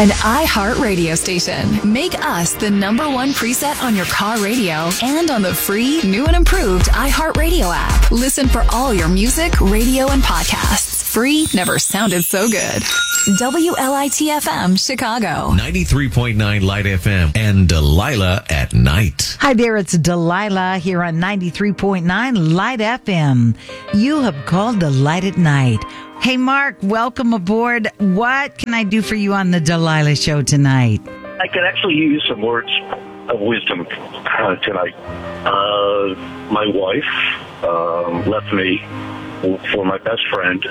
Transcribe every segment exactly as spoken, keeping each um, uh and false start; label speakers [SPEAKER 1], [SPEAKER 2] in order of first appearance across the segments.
[SPEAKER 1] An iHeart radio station. Make us the number one preset on your car radio and on the free, new and improved iHeart Radio app. Listen for all your music, radio, and podcasts. Free never sounded so good. W L I T F M, Chicago.
[SPEAKER 2] ninety-three point nine Light F M and Delilah at Night.
[SPEAKER 3] Hi there, it's Delilah here on ninety-three point nine Light F M. You have called Delight at Night. Hey, Mark, welcome aboard. What can I do for you on the Delilah Show tonight?
[SPEAKER 4] I could actually use some words of wisdom uh, tonight. Uh, my wife um, left me for my best friend,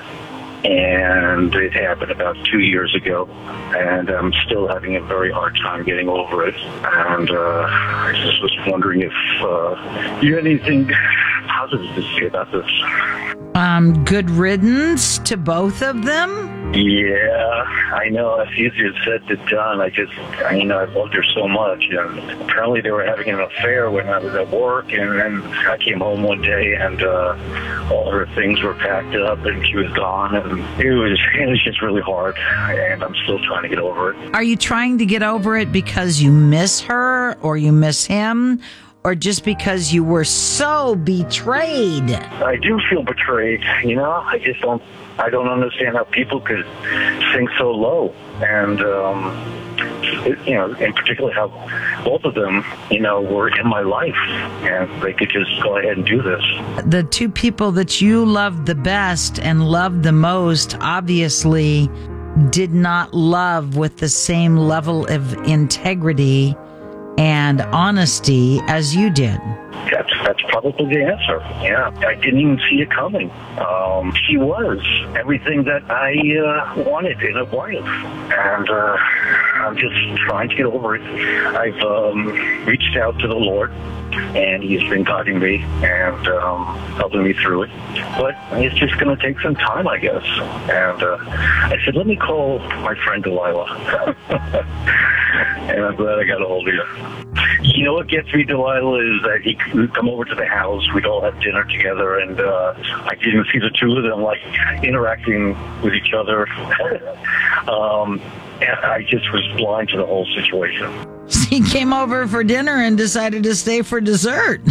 [SPEAKER 4] and it happened about two years ago, and I'm still having a very hard time getting over it. And uh, I just was wondering if uh, you had anything positive to say about this.
[SPEAKER 3] Um, good riddance to both of them?
[SPEAKER 4] Yeah, I know. It's easier said than done. I just, I, you know, I loved her so much. And apparently they were having an affair when I was at work, and then I came home one day, and uh, all her things were packed up, and she was gone. And it was, it was just really hard, and I'm still trying to get over it.
[SPEAKER 3] Are you trying to get over it because you miss her, or you miss him, or just because you were so betrayed?
[SPEAKER 4] I do feel betrayed, you know. I just don't, I don't understand how people could sink so low. And, um, it, you know, in particular how both of them, you know, were in my life, and they could just go ahead and do this.
[SPEAKER 3] The two people that you loved the best and loved the most obviously did not love with the same level of integrity and honesty as you did.
[SPEAKER 4] That's that's probably the answer. Yeah, I didn't even see it coming. Um, she was everything that I uh, wanted in a wife, and uh, I'm just trying to get over it. I've um, reached out to the Lord, and He's been guiding me and um, helping me through it. But it's just going to take some time, I guess. And uh, I said, let me call my friend Delilah. And I'm glad I got a hold of you. You know what gets me, Delilah, is that he would come over to the house. We'd all have dinner together, and uh, I didn't see the two of them like interacting with each other. um, and I just was blind to the whole situation.
[SPEAKER 3] He came over for dinner and decided to stay for dessert.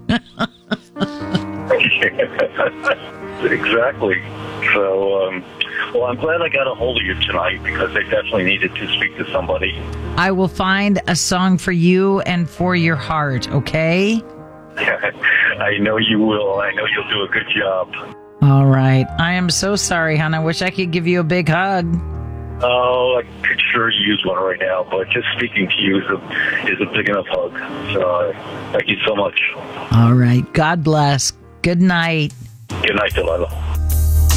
[SPEAKER 4] Exactly. So, um, well, I'm glad I got a hold of you tonight, because I definitely needed to speak to somebody.
[SPEAKER 3] I will find a song for you and for your heart, okay?
[SPEAKER 4] I know you will. I know you'll do a good job.
[SPEAKER 3] All right. I am so sorry, hon. I wish I could give you a big hug.
[SPEAKER 4] Oh, I could sure use one right now, but just speaking to you is a, is a big enough hug. So uh, thank you so much.
[SPEAKER 3] All right. God bless. Good night.
[SPEAKER 4] Good night, Delilah.